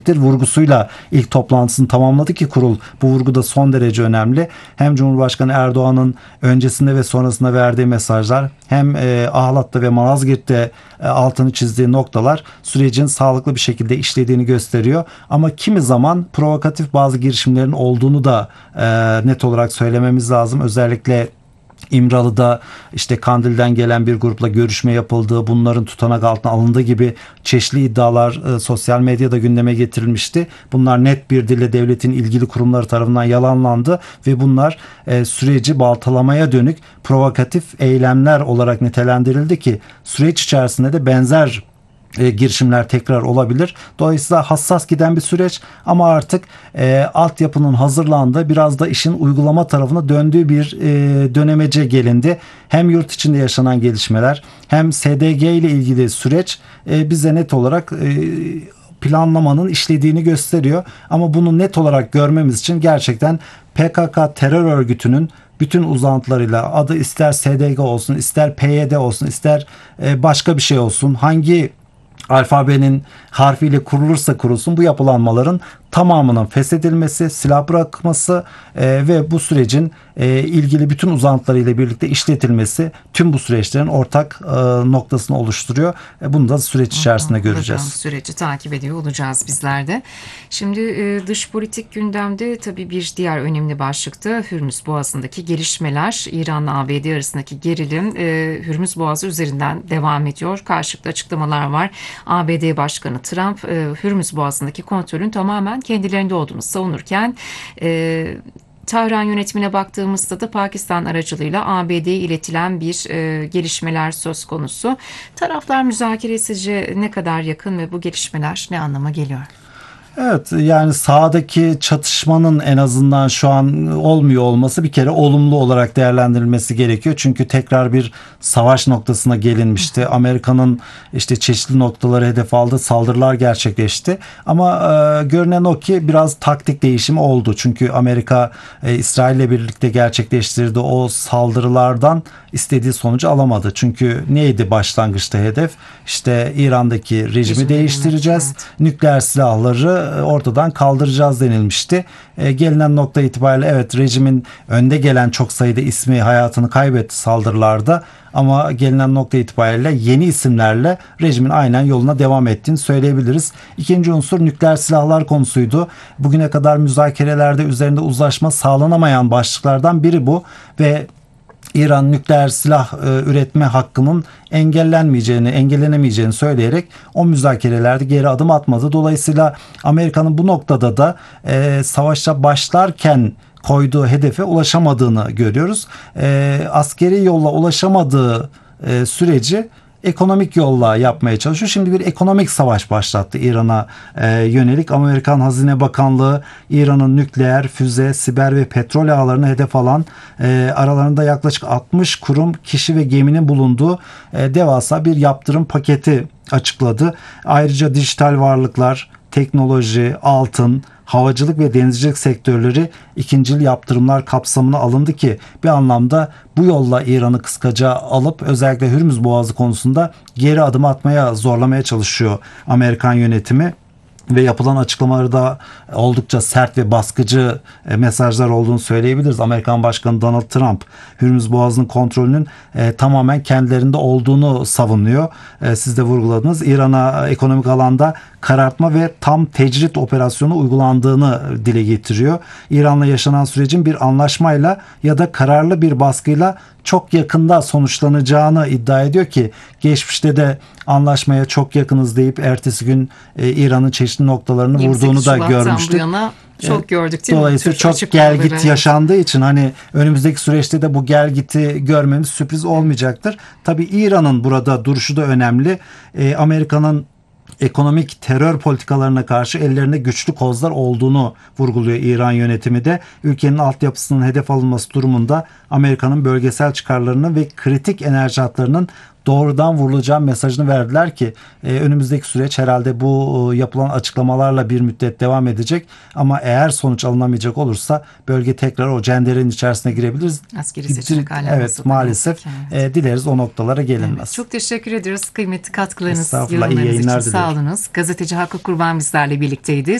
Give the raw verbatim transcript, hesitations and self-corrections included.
vurgusuyla ilk toplantısını tamamladı ki kurul bu vurgu da son derece önemli. Hem Cumhurbaşkanı Erdoğan'ın öncesinde ve sonrasında verdiği mesajlar hem e, Ahlat'ta ve Malazgirt'te e, altını çizdiği noktalar sürecin sağlıklı bir şekilde işlediğini gösteriyor. Ama kimi zaman provokatif bazı girişimlerin olduğunu da e, net olarak söylememiz lazım. Özellikle İmralı'da işte Kandil'den gelen bir grupla görüşme yapıldığı, bunların tutanak altına alındığı gibi çeşitli iddialar e, sosyal medyada gündeme getirilmişti. Bunlar net bir dille devletin ilgili kurumları tarafından yalanlandı ve bunlar e, süreci baltalamaya dönük provokatif eylemler olarak nitelendirildi ki süreç içerisinde de benzer E, girişimler tekrar olabilir. Dolayısıyla hassas giden bir süreç ama artık e, altyapının hazırlandığı, biraz da işin uygulama tarafına döndüğü bir e, dönemece gelindi. Hem yurt içinde yaşanan gelişmeler hem S D G ile ilgili süreç e, bize net olarak e, planlamanın işlediğini gösteriyor. Ama bunu net olarak görmemiz için gerçekten P K K terör örgütünün bütün uzantılarıyla, adı ister S D G olsun, ister P Y D olsun, ister e, başka bir şey olsun, hangi alfabenin harfiyle kurulursa kurulsun bu yapılanmaların tamamının feshedilmesi, silah bırakması e, ve bu sürecin e, ilgili bütün uzantılarıyla birlikte işletilmesi tüm bu süreçlerin ortak e, noktasını oluşturuyor. E, bunu da süreç içerisinde Bakalım, göreceğiz. Süreci takip ediyor olacağız bizler de. Şimdi e, dış politik gündemde tabii bir diğer önemli başlıkta Hürmüz Boğazı'ndaki gelişmeler. İran'la A B D arasındaki gerilim e, Hürmüz Boğazı üzerinden devam ediyor. Karşılıklı açıklamalar var. A B D Başkanı Trump e, Hürmüz Boğazı'ndaki kontrolün tamamen kendilerinde olduğunu savunurken e, Tahran yönetimine baktığımızda da Pakistan aracılığıyla A B D'ye iletilen bir e, gelişmeler söz konusu. Taraflar müzakere sizce ne kadar yakın ve bu gelişmeler ne anlama geliyor? Evet, yani sahadaki çatışmanın en azından şu an olmuyor olması bir kere olumlu olarak değerlendirilmesi gerekiyor. Çünkü tekrar bir savaş noktasına gelinmişti. Amerika'nın işte çeşitli noktaları hedef aldı, saldırılar gerçekleşti. Ama e, görünen o ki biraz taktik değişimi oldu. Çünkü Amerika e, İsrail ile birlikte gerçekleştirdiği o saldırılardan istediği sonucu alamadı. Çünkü neydi başlangıçta hedef? İşte İran'daki rejimi Rejim değiştireceğiz. evet. Nükleer silahları ortadan kaldıracağız denilmişti. E, gelinen nokta itibariyle evet, rejimin önde gelen çok sayıda ismi hayatını kaybetti saldırılarda ama gelinen nokta itibariyle yeni isimlerle rejimin aynen yoluna devam ettiğini söyleyebiliriz. İkinci unsur nükleer silahlar konusuydu. Bugüne kadar müzakerelerde üzerinde uzlaşma sağlanamayan başlıklardan biri bu ve İran nükleer silah e, üretme hakkının engellenmeyeceğini, engellenemeyeceğini söyleyerek o müzakerelerde geri adım atmadı. Dolayısıyla Amerika'nın bu noktada da e, savaşa başlarken koyduğu hedefe ulaşamadığını görüyoruz. E, askeri yolla ulaşamadığı e, süreci ekonomik yolla yapmaya çalışıyor. Şimdi bir ekonomik savaş başlattı İran'a e, yönelik. Amerikan Hazine Bakanlığı İran'ın nükleer, füze, siber ve petrol ağlarını hedef alan e, aralarında yaklaşık altmış kurum, kişi ve geminin bulunduğu e, devasa bir yaptırım paketi açıkladı. Ayrıca dijital varlıklar, teknoloji, altın, havacılık ve denizcilik sektörleri ikincil yaptırımlar kapsamına alındı ki bir anlamda bu yolla İran'ı kıskaca alıp özellikle Hürmüz Boğazı konusunda geri adım atmaya zorlamaya çalışıyor Amerikan yönetimi. Ve yapılan açıklamaları da oldukça sert ve baskıcı mesajlar olduğunu söyleyebiliriz. Amerikan Başkanı Donald Trump Hürmüz Boğazı'nın kontrolünün e, tamamen kendilerinde olduğunu savunuyor. E, siz de vurguladınız. İran'a ekonomik alanda karartma ve tam tecrit operasyonu uygulandığını dile getiriyor. İran'la yaşanan sürecin bir anlaşmayla ya da kararlı bir baskıyla çok yakında sonuçlanacağını iddia ediyor ki geçmişte de anlaşmaya çok yakınız deyip ertesi gün e, İran'ın çeşitli noktalarını vurduğunu da görmüştük. Bu yana çok gördük değil mi? Dolayısıyla çok gel git yaşandığı için hani önümüzdeki süreçte de bu gel giti görmemiz sürpriz olmayacaktır. Tabii İran'ın burada duruşu da önemli. E, Amerika'nın ekonomik terör politikalarına karşı ellerinde güçlü kozlar olduğunu vurguluyor İran yönetimi de. Ülkenin altyapısının hedef alınması durumunda Amerika'nın bölgesel çıkarlarının ve kritik enerji hatlarının doğrudan vurulacağım mesajını verdiler ki e, önümüzdeki süreç herhalde bu e, yapılan açıklamalarla bir müddet devam edecek. Ama eğer sonuç alınamayacak olursa bölge tekrar o cenderenin içerisine girebiliriz. Askeri seçenek hala Evet, masada. maalesef. Evet. E, dileriz o noktalara gelinmez. Evet, çok teşekkür ediyoruz kıymetli katkılarınız, Estağfurullah, iyi yorumlarınız için yayınlar sağ diliyorum. olunuz. Gazeteci Hakkı Kurban bizlerle birlikteydi.